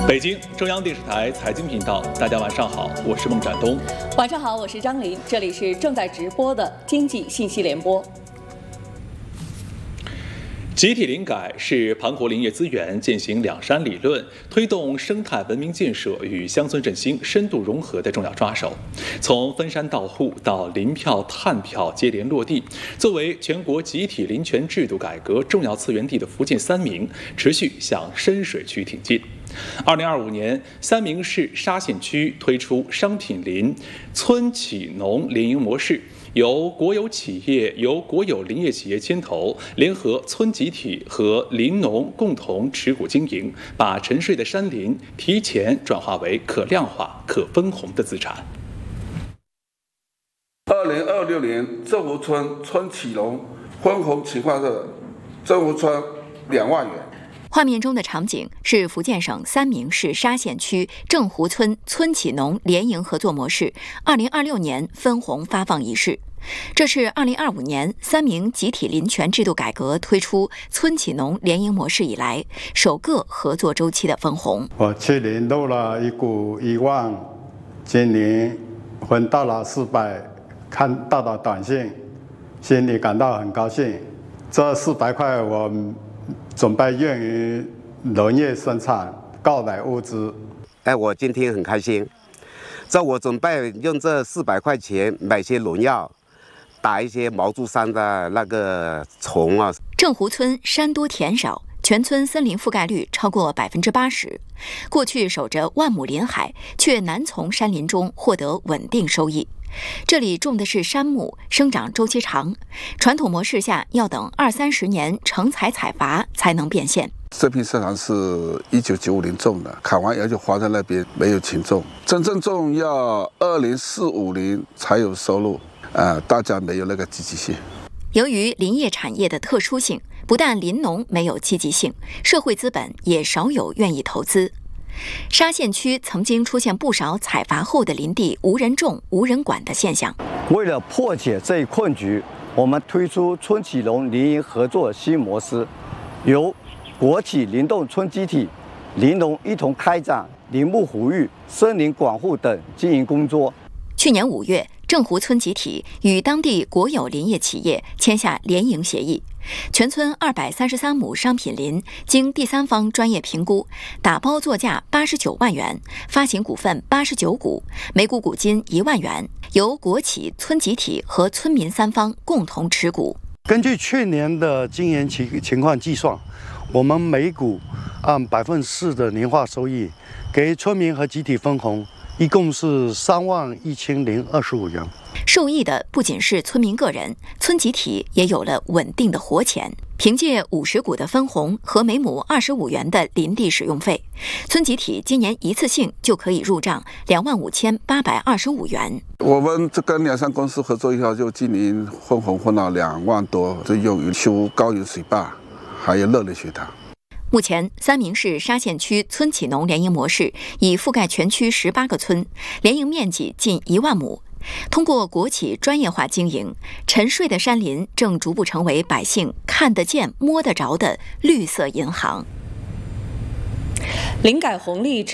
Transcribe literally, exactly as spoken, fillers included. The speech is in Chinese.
北京中央电视台财经频道，大家晚上好，我是孟展东。 晚上好，我是张琳，这里是正在直播的经济信息联播。集体林改是盘活林业资源、践行两山理论、推动生态文明建设与乡村振兴深度融合的重要抓手。从分山到户到林票、碳票接连落地，作为全国集体林权制度改革重要次源地的福建三明，持续向深水区挺进。二零二五年，三明市沙县区推出商品林村企农联营模式。由国有企业、由国有林业企业牵头，联合村集体和林农共同持股经营，把沉睡的山林提前转化为可量化、可分红的资产。 二零二六年，正福村村企农分红情况是正福村两万元。 画面中的场景是福建省三明市沙县区正湖村村企农联营合作模式二零二六年分红发放仪式。这是二零二五年三明集体林权制度改革推出村企农联营模式以来首个合作周期的分红。 我去年入了一股一万，今年分到了四百，看到的短信，心里感到很高兴。这四百块我准备用于农业生产购买物资。 哎，我今天很开心，这我准备用这四百块钱买些农药，打一些毛竹山的那个虫啊。 正湖村山多田少，全村森林覆盖率超过百分之八十。过去守着万亩林海，却难从山林中获得稳定收益。这里种的是杉木，生长周期长，传统模式下要等二三十年成采采伐才能变现。 这片市场是一九九五年种的，砍完以后就放在那边，没有情种。真正种要二零四五年才有收入，呃，大家没有那个积极性。 由于林业产业的特殊性，不但林农没有积极性，社会资本也少有愿意投资。沙县区曾经出现不少采伐后的林地无人种、无人管的现象。 为了破解这一困局，我们推出村企农联营合作新模式，由国企林动村集体、林农一同开展林木护育、森林管护等经营工作。 去年五月，正湖村集体与当地国有林业企业签下联营协议，全村二百三十三亩商品林经第三方专业评估，打包作价八十九万元，发行股份八十九股，每股股金一万元，由国企、村集体和村民三方共同持股。 根据去年的经营情情况计算，我们每股按百分之四的年化收益，给村民和集体分红。一共是三万一千零二十五元。 受益的不仅是村民个人，村集体也有了稳定的活钱。凭借五十股的分红和每亩二十五元的林地使用费，村集体今年一次性就可以入账两万五千八百二十五元。 我们这跟两山公司合作以后，就今年分红分了两万多，就用于修高油水坝，还有热力学堂。 目前，三明市沙县区村企农联营模式已覆盖全区十八个村，联营面积近一万亩。通过国企专业化经营，沉睡的山林正逐步成为百姓看得见、摸得着的绿色银行。 林改红利持